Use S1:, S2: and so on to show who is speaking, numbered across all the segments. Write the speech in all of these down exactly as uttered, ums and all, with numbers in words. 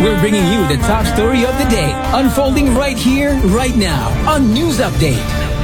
S1: We're bringing you the top story of the day, unfolding right here, right now, on News Update.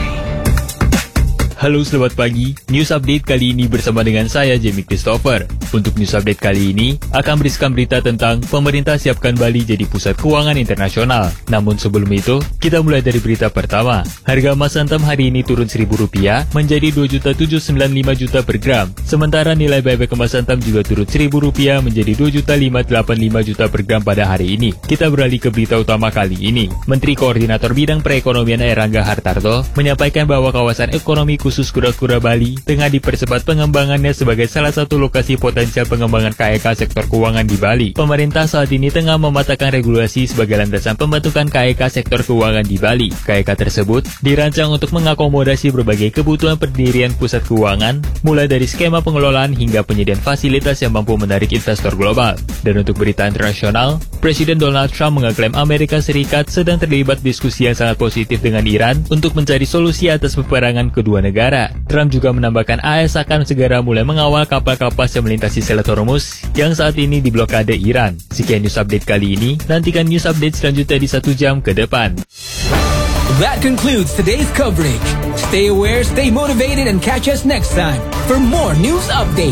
S2: Halo, selamat pagi. News Update kali ini bersama dengan saya, Jamie Christopher. Untuk News Update kali ini, akan berisikan berita tentang pemerintah siapkan Bali jadi pusat keuangan internasional. Namun sebelum itu, kita mulai dari berita pertama. Harga emas antam hari ini turun seribu rupiah menjadi dua juta tujuh ratus sembilan puluh lima juta per gram. Sementara nilai buyback emas antam juga turun seribu rupiah menjadi dua juta lima ratus delapan puluh lima juta per gram pada hari ini. Kita beralih ke berita utama kali ini. Menteri Koordinator Bidang Perekonomian Airlangga Hartarto menyampaikan bahwa kawasan ekonomi khusus Kura-Kura Bali tengah dipercepat pengembangannya sebagai salah satu lokasi potensial pengembangan K E K sektor keuangan di Bali. Pemerintah saat ini tengah mematangkan regulasi sebagai landasan pembentukan K E K sektor keuangan di Bali. K E K tersebut dirancang untuk mengakomodasi berbagai kebutuhan pendirian pusat keuangan, mulai dari skema pengelolaan hingga penyediaan fasilitas yang mampu menarik investor global. Dan untuk berita internasional, Presiden Donald Trump mengeklaim Amerika Serikat sedang terlibat diskusi yang sangat positif dengan Iran untuk mencari solusi atas peperangan kedua negara. Trump juga menambahkan A S akan segera mulai mengawal kapal kapas yang melintasi Selat Hormuz yang saat ini diblokade Iran. Sekian news update kali ini, nantikan news update selanjutnya di satu jam ke depan.
S1: That concludes today's coverage. Stay aware, stay motivated, and catch us next time for more news update.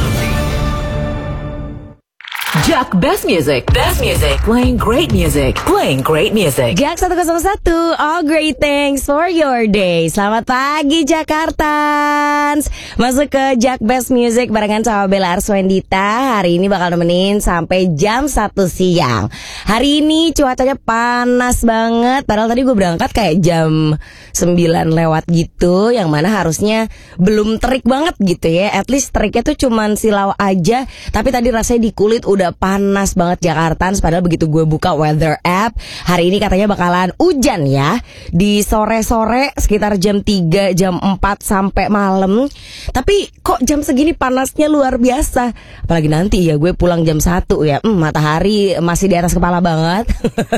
S3: Jack Best Music, Best Music, playing great music, playing great music.
S4: Jack seratus satu, all great things for your day. Selamat pagi Jakartans. Masuk ke Jack Best Music barengan sama Bella Arswendita. Hari ini bakal nemenin sampai jam satu siang. Hari ini cuacanya panas banget. Padahal tadi gue berangkat kayak jam sembilan lewat gitu, yang mana harusnya belum terik banget gitu ya. At least teriknya tuh cuman silau aja, tapi tadi rasanya di kulit udah panas banget Jakartans. Padahal begitu gue buka weather app, hari ini katanya bakalan hujan ya di sore-sore sekitar jam tiga, jam empat sampai malam. Tapi kok jam segini panasnya luar biasa. Apalagi nanti ya gue pulang jam satu ya, hmm, matahari masih di atas kepala banget.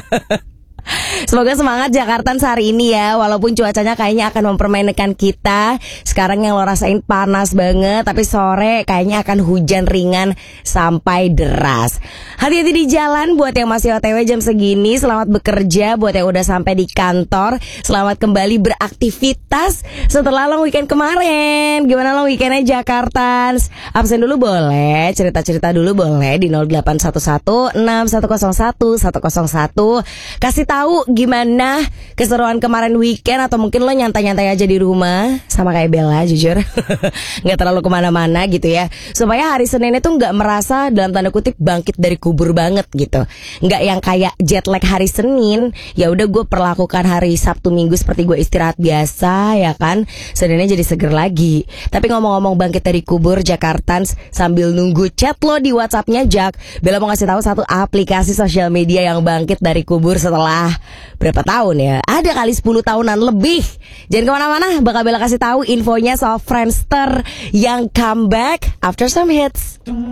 S4: Semoga semangat Jakartans hari ini ya. Walaupun cuacanya kayaknya akan mempermainkan kita. Sekarang yang lo rasain panas banget, tapi sore kayaknya akan hujan ringan sampai deras. Hati-hati di jalan buat yang masih O T W jam segini. Selamat bekerja buat yang udah sampai di kantor. Selamat kembali beraktivitas setelah long weekend kemarin. Gimana long weekendnya Jakartans? Absen dulu boleh, cerita-cerita dulu boleh di nol delapan satu satu enam satu nol satu satu nol satu. Kasih tahu gimana keseruan kemarin weekend, atau mungkin lo nyantai-nyantai aja di rumah sama kayak Bella, jujur nggak terlalu kemana-mana gitu ya, supaya hari Senin itu nggak merasa dalam tanda kutip bangkit dari kubur banget gitu, nggak yang kayak jet lag hari Senin. Ya udah gue perlakukan hari Sabtu Minggu seperti gue istirahat biasa ya kan, Seninnya jadi seger lagi. Tapi ngomong-ngomong bangkit dari kubur Jakartans, sambil nunggu chat lo di WhatsAppnya Jack, Bella mau ngasih tahu satu aplikasi sosial media yang bangkit dari kubur setelah berapa tahun ya? Ada kali sepuluh tahunan lebih. Jangan kemana-mana, bakal Bella kasih tahu infonya soal Friendster yang comeback after some hits.